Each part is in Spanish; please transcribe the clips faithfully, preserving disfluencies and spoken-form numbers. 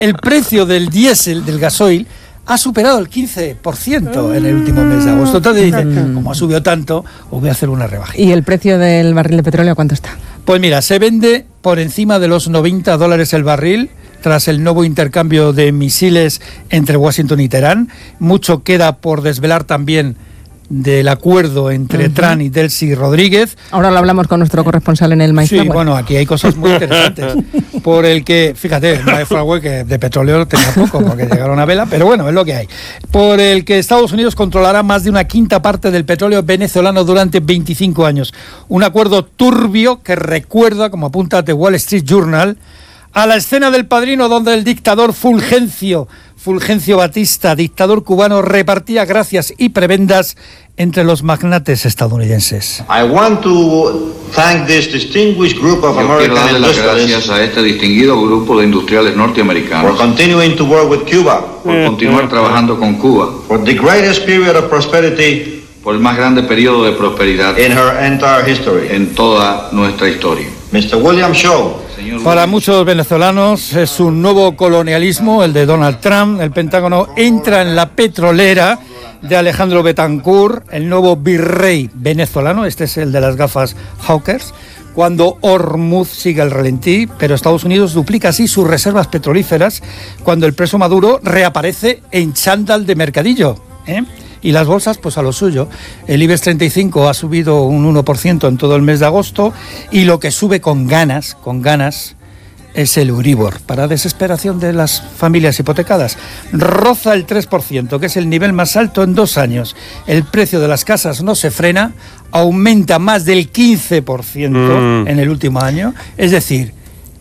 el precio del diésel, del gasoil, ha superado el quince por ciento en el último mes de agosto. Entonces dicen, como ha subido tanto, os voy a hacer una rebajita. ¿Y el precio del barril de petróleo cuánto está? Pues mira, se vende por encima de los noventa dólares el barril, tras el nuevo intercambio de misiles entre Washington y Teherán. Mucho queda por desvelar también del acuerdo entre uh-huh. Trump y Delcy Rodríguez. Ahora lo hablamos con nuestro corresponsal en el Mayflower. Sí, bueno, aquí hay cosas muy interesantes. Por el que, fíjate, el Mayflower, que de petróleo tenía poco, porque llegaron a vela, pero bueno, es lo que hay. Por el que Estados Unidos controlará más de una quinta parte del petróleo venezolano durante veinticinco años. Un acuerdo turbio que recuerda, como apunta The Wall Street Journal, a la escena del Padrino, donde el dictador Fulgencio, Fulgencio Batista, dictador cubano, repartía gracias y prebendas entre los magnates estadounidenses. I want to thank this distinguished group of Yo American quiero darle las industrialists gracias a este distinguido grupo de industriales norteamericanos for continuing to work with Cuba, por continuar trabajando con Cuba, for the greatest period of prosperity por el más grande periodo de prosperidad in her entire history. en toda nuestra historia. mister William Shaw. Para muchos venezolanos es un nuevo colonialismo, el de Donald Trump. El Pentágono entra en la petrolera de Alejandro Betancourt, el nuevo virrey venezolano. Este es el de las gafas Hawkers. Cuando Hormuz sigue el ralentí, pero Estados Unidos duplica así sus reservas petrolíferas cuando el preso Maduro reaparece en chándal de mercadillo, ¿eh? Y las bolsas, pues a lo suyo. El IBEX treinta y cinco ha subido un uno por ciento en todo el mes de agosto, y lo que sube con ganas, con ganas, es el Euribor, para desesperación de las familias hipotecadas. Roza el tres por ciento, que es el nivel más alto en dos años. El precio de las casas no se frena, aumenta más del quince por ciento mm. en el último año. Es decir,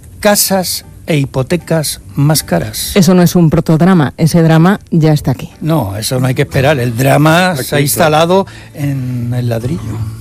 casas e hipotecas más caras. Eso no es un protodrama, ese drama ya está aquí. No, eso no hay que esperar. El drama aquí se ha instalado en el ladrillo.